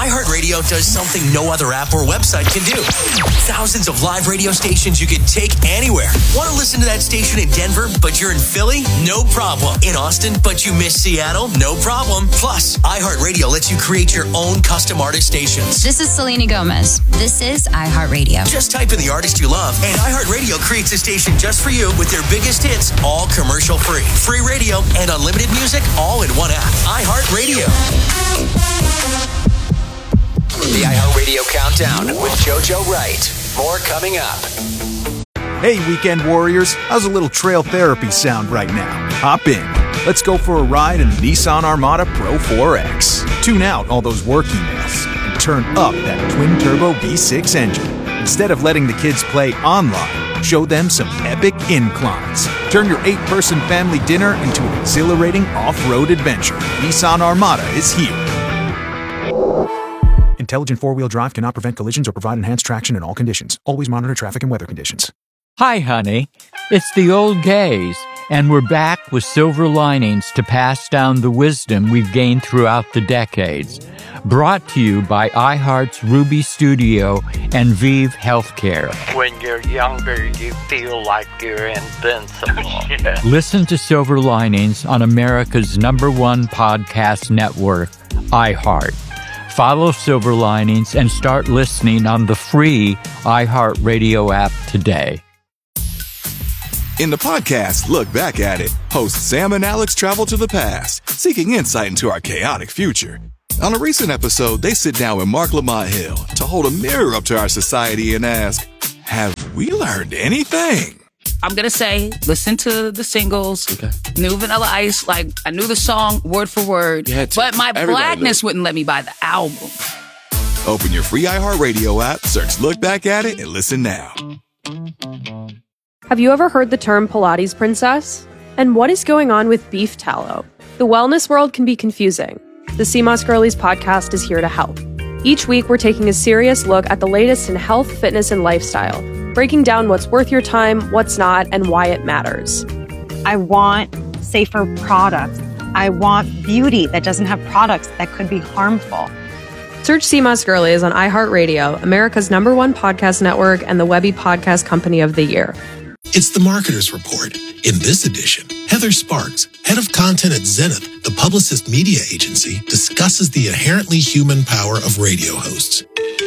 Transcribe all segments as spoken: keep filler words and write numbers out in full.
iHeartRadio does something no other app or website can do. Thousands of live radio stations you can take anywhere. Want to listen to that station in Denver, but you're in Philly? No problem. In Austin, but you miss Seattle? No problem. Plus, iHeartRadio lets you create your own custom artist stations. This is Selena Gomez. This is iHeartRadio. Just type in the artist you love, and iHeartRadio creates a station just for you with their biggest hits, all commercial free. Free radio and unlimited music, all in one app. iHeartRadio. The iHeartRadio Countdown with JoJo Wright. More coming up. Hey, weekend warriors. How's a little trail therapy sound right now? Hop in. Let's go for a ride in the Nissan Armada Pro four X. Tune out all those work emails and turn up that twin-turbo V six engine. Instead of letting the kids play online, show them some epic inclines. Turn your eight-person family dinner into an exhilarating off-road adventure. Nissan Armada is here. Intelligent four-wheel drive cannot prevent collisions or provide enhanced traction in all conditions. Always monitor traffic and weather conditions. Hi, honey. It's the old gays, and we're back with silver linings to pass down the wisdom we've gained throughout the decades. Brought to you by iHeart's Ruby Studio and Vive Healthcare. When you're younger, you feel like you're invincible. Yeah. Listen to Silver Linings on America's number one podcast network, iHeart. Follow Silver Linings and start listening on the free iHeartRadio app today. In the podcast, Look Back at It, hosts Sam and Alex travel to the past, seeking insight into our chaotic future. On a recent episode, they sit down with Mark Lamont Hill to hold a mirror up to our society and ask, have we learned anything? I'm going to say, listen to the singles, okay. New Vanilla Ice, like, I knew the song word for word, but my blackness wouldn't let me buy the album. Open your free iHeartRadio app, search Look Back at It, and listen now. Have you ever heard the term Pilates princess? And what is going on with beef tallow? The wellness world can be confusing. The C M O S Girlies podcast is here to help. Each week, we're taking a serious look at the latest in health, fitness, and lifestyle, breaking down what's worth your time, what's not, and why it matters. I want safer products. I want beauty that doesn't have products that could be harmful. Search C M O S Girlies on iHeartRadio, America's number one podcast network and the Webby Podcast Company of the Year. It's the Marketer's Report. In this edition, Heather Sparks, head of content at Zenith, the Publicist media agency, discusses the inherently human power of radio hosts.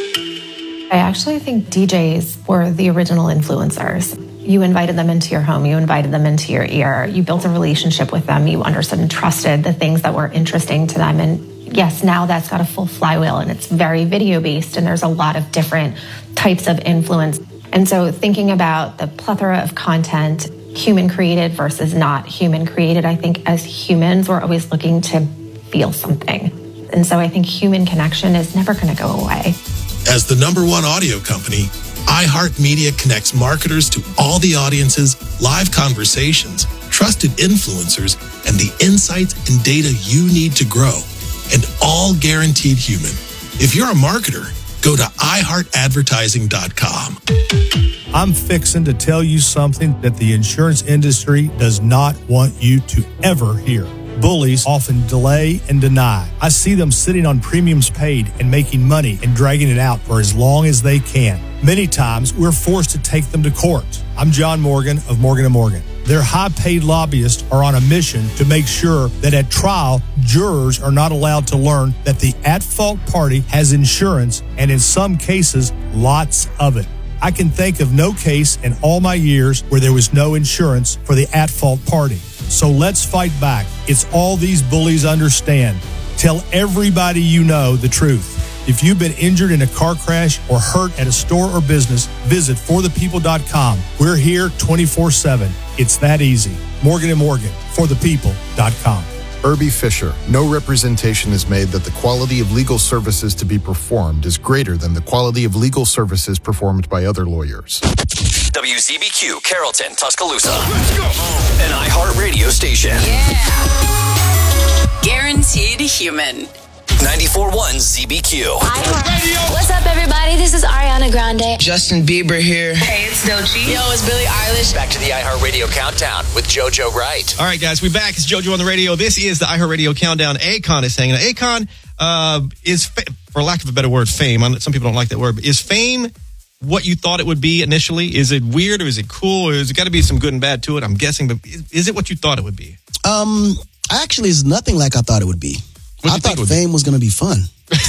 I actually think D Js were the original influencers. You invited them into your home. You invited them into your ear. You built a relationship with them. You understood and trusted the things that were interesting to them. And yes, now that's got a full flywheel and it's very video-based and there's a lot of different types of influence. And so thinking about the plethora of content, human created versus not human created, I think as humans, we're always looking to feel something. And so I think human connection is never going to go away. As the number one audio company, iHeartMedia connects marketers to all the audiences, live conversations, trusted influencers, and the insights and data you need to grow, and all guaranteed human. If you're a marketer, go to i heart advertising dot com. I'm fixing to tell you something that the insurance industry does not want you to ever hear. Bullies often delay and deny. I see them sitting on premiums paid and making money and dragging it out for as long as they can. Many times, we're forced to take them to court. I'm John Morgan of Morgan and Morgan. Their high-paid lobbyists are on a mission to make sure that at trial, jurors are not allowed to learn that the at-fault party has insurance, and in some cases, lots of it. I can think of no case in all my years where there was no insurance for the at-fault party. So let's fight back. It's all these bullies understand. Tell everybody you know the truth. If you've been injured in a car crash or hurt at a store or business, visit for the people dot com. We're here twenty-four seven. It's that easy. Morgan and Morgan, for the people dot com. Irby Fisher. No representation is made that the quality of legal services to be performed is greater than the quality of legal services performed by other lawyers. W Z B Q, Carrollton, Tuscaloosa. Let's go. An iHeart radio station. Yeah. Guaranteed human. ninety-four point one Z B Q. What's up, everybody? This is Ariana Grande. Justin Bieber here. Hey, it's Doechii. Yo, it's Billie Eilish. Back to the iHeartRadio Countdown with JoJo Wright. All right, guys, we're back. It's JoJo on the radio. This is the iHeartRadio Countdown. Akon is saying. Now, Akon uh, is fa- for lack of a better word, fame. Some people don't like that word, but is fame what you thought it would be initially? Is it weird or is it cool or is it got to be some good and bad to it? I'm guessing, but is, is it what you thought it would be? Um, actually, it's nothing like I thought it would be. I thought fame was going to be fun.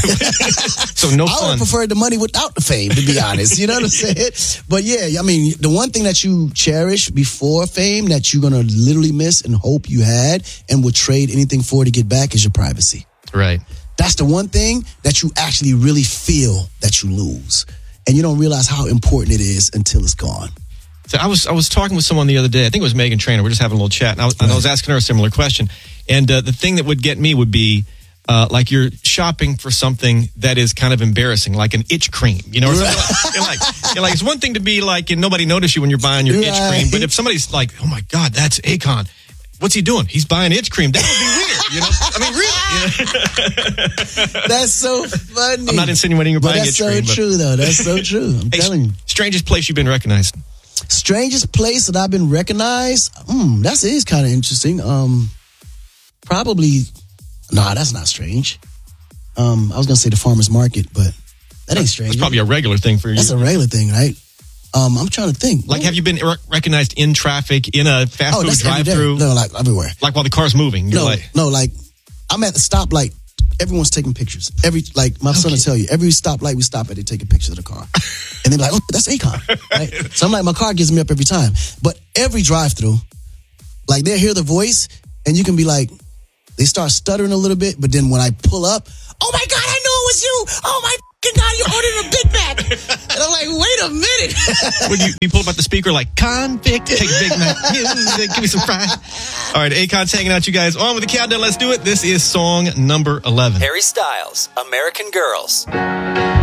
So no fun. I would have preferred the money without the fame, to be honest. You know what I'm saying? But yeah, I mean, the one thing that you cherish before fame that you're going to literally miss and hope you had and would trade anything for to get back is your privacy. Right. That's the one thing that you actually really feel that you lose. And you don't realize how important it is until it's gone. So I was I was talking with someone the other day. I think it was Megan Trainor. We're just having a little chat. And I was, right. and I was asking her a similar question. And uh, the thing that would get me would be, Uh, like you're shopping for something that is kind of embarrassing, like an itch cream. You know, right. like, you're like, you're like, it's one thing to be like, and nobody notice you when you're buying your right. itch cream. But if somebody's like, oh my God, that's Akon. What's he doing? He's buying itch cream. That would be weird. You know, I mean, really. You know? That's so funny. I'm not insinuating you're but buying itch so cream. That's so true, though. That's so true. I'm hey, telling you. Strangest place you've been recognized? Strangest place that I've been recognized? Hmm, that is kind of interesting. Um, probably, nah, that's not strange. Um, I was going to say the farmer's market, but that ain't strange. That's probably a regular thing for you. That's a regular thing, right? Um, I'm trying to think. Like, have you been re- recognized in traffic, in a fast oh, food drive-thru? No, like everywhere. Like while the car's moving? You're no, like, no, like I'm at the stoplight. Everyone's taking pictures. Every Like my okay. son will tell you, every stoplight we stop at, they take a picture of the car. And they're like, oh, that's Akon. Right? So I'm like, my car gives me up every time. But every drive-thru, like they'll hear the voice and you can be like, they start stuttering a little bit, but then when I pull up, oh my God, I knew it was you. Oh my fucking God, you ordered a Big Mac. And I'm like, wait a minute. Would you, you pull up at the speaker like, convict, take Big Mac, give me some fries. All right, Akon's hanging out, you guys. On with the countdown, let's do it. This is song number eleven. Harry Styles, American Girls.